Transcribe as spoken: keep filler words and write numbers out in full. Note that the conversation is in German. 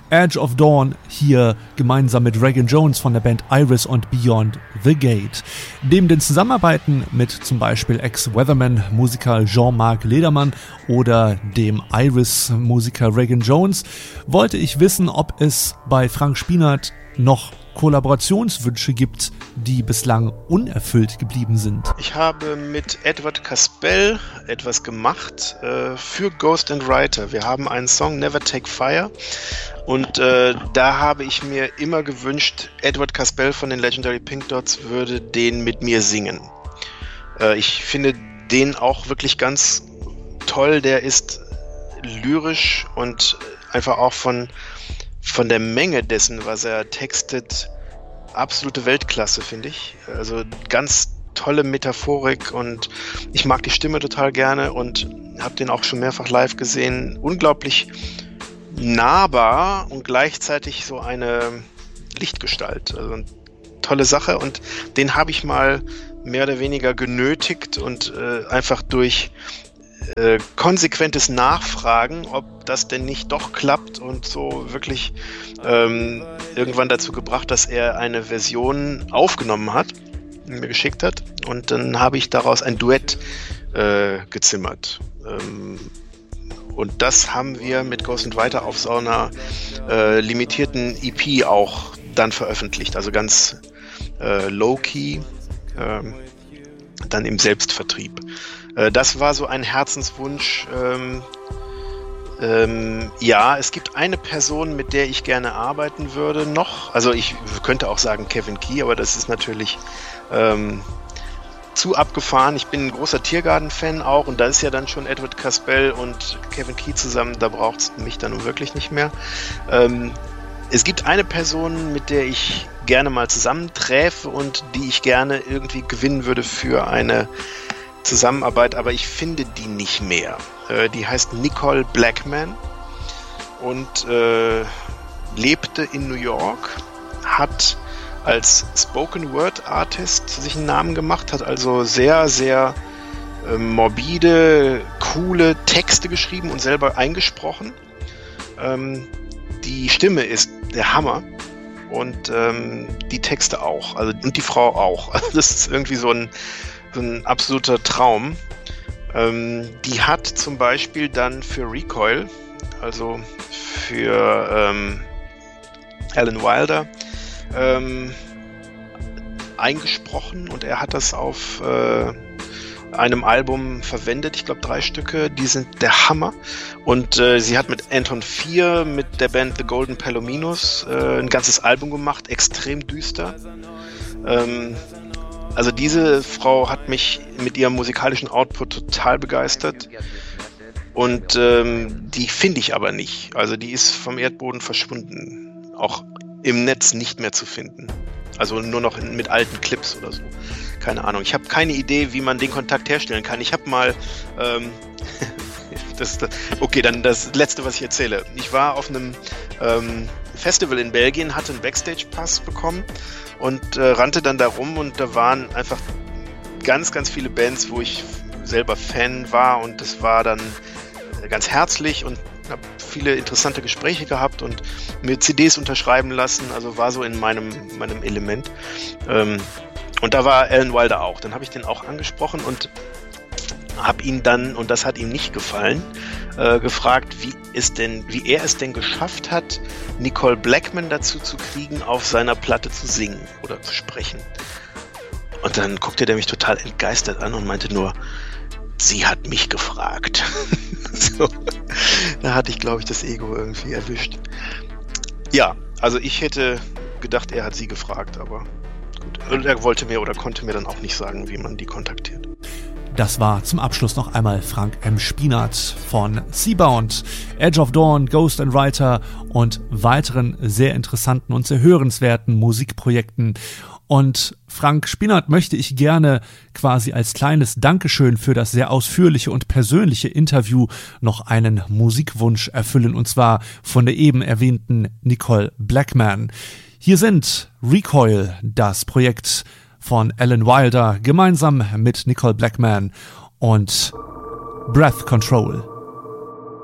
Edge of Dawn hier gemeinsam mit Regan Jones von der Band Iris und Beyond the Gate. Neben den Zusammenarbeiten mit zum Beispiel Ex-Weatherman-Musiker Jean-Marc Ledermann oder dem Iris-Musiker Regan Jones wollte ich wissen, ob es bei Frank Spinat noch Kollaborationswünsche gibt, die bislang unerfüllt geblieben sind. Ich habe mit Edward Caspell etwas gemacht äh, für Ghost and Writer. Wir haben einen Song Never Take Fire und äh, da habe ich mir immer gewünscht, Edward Caspell von den Legendary Pink Dots würde den mit mir singen. Äh, ich finde den auch wirklich ganz toll. Der ist lyrisch und einfach auch von Von der Menge dessen, was er textet, absolute Weltklasse, finde ich. Also ganz tolle Metaphorik und ich mag die Stimme total gerne und habe den auch schon mehrfach live gesehen. Unglaublich nahbar und gleichzeitig so eine Lichtgestalt. Also eine tolle Sache und den habe ich mal mehr oder weniger genötigt und äh, einfach durch Äh, konsequentes Nachfragen, ob das denn nicht doch klappt und so wirklich ähm, irgendwann dazu gebracht, dass er eine Version aufgenommen hat, mir geschickt hat und dann habe ich daraus ein Duett äh, gezimmert. Ähm, und das haben wir mit Ghost and Writer auf so einer äh, limitierten E P auch dann veröffentlicht, also ganz äh, low-key, äh, dann im Selbstvertrieb. Das war so ein Herzenswunsch. Ähm, ähm, ja, es gibt eine Person, mit der ich gerne arbeiten würde noch. Also ich könnte auch sagen Kevin Key, aber das ist natürlich ähm, zu abgefahren. Ich bin ein großer Tiergarten-Fan auch und da ist ja dann schon Edward Caspell und Kevin Key zusammen, da braucht es mich dann wirklich nicht mehr. Ähm, es gibt eine Person, mit der ich gerne mal zusammenträfe und die ich gerne irgendwie gewinnen würde für eine Zusammenarbeit, aber ich finde die nicht mehr. Äh, die heißt Nicole Blackman und äh, lebte in New York, hat als Spoken Word Artist sich einen Namen gemacht, hat also sehr, sehr äh, morbide, coole Texte geschrieben und selber eingesprochen. Ähm, die Stimme ist der Hammer und ähm, die Texte auch, also und die Frau auch. Also das ist irgendwie so ein ein absoluter Traum. Ähm, die hat zum Beispiel dann für Recoil, also für ähm, Alan Wilder, ähm, eingesprochen und er hat das auf äh, einem Album verwendet. Ich glaube drei Stücke, die sind der Hammer. Und äh, sie hat mit Anton vier, mit der Band The Golden Palominos äh, ein ganzes Album gemacht, extrem düster. Ähm, Also diese Frau hat mich mit ihrem musikalischen Output total begeistert und ähm, die finde ich aber nicht. Also die ist vom Erdboden verschwunden, auch im Netz nicht mehr zu finden. Also nur noch in, mit alten Clips oder so. Keine Ahnung. Ich habe keine Idee, wie man den Kontakt herstellen kann. Ich habe mal... Ähm, das, das, okay, dann das Letzte, was ich erzähle. Ich war auf einem ähm, Festival in Belgien, hatte einen Backstage-Pass bekommen und äh, rannte dann da rum und da waren einfach ganz, ganz viele Bands, wo ich selber Fan war und das war dann ganz herzlich und habe viele interessante Gespräche gehabt und mir C Ds unterschreiben lassen, also war so in meinem, meinem Element. Ähm, und da war Alan Wilder auch. Dann habe ich den auch angesprochen und habe ihn dann, und das hat ihm nicht gefallen, äh, gefragt, wie es denn, wie er es denn geschafft hat, Nicole Blackman dazu zu kriegen, auf seiner Platte zu singen oder zu sprechen. Und dann guckte der mich total entgeistert an und meinte nur, sie hat mich gefragt. So, da hatte ich, glaube ich, das Ego irgendwie erwischt. Ja, also ich hätte gedacht, er hat sie gefragt, aber gut. Und er wollte mir oder konnte mir dann auch nicht sagen, wie man die kontaktiert. Das war zum Abschluss noch einmal Frank M. Spinat von Seabound, Edge of Dawn, Ghost and Writer und weiteren sehr interessanten und sehr hörenswerten Musikprojekten. Und Frank Spinat möchte ich gerne quasi als kleines Dankeschön für das sehr ausführliche und persönliche Interview noch einen Musikwunsch erfüllen, und zwar von der eben erwähnten Nicole Blackman. Hier sind Recoil, das Projekt von Alan Wilder, gemeinsam mit Nicole Blackman und Breath Control.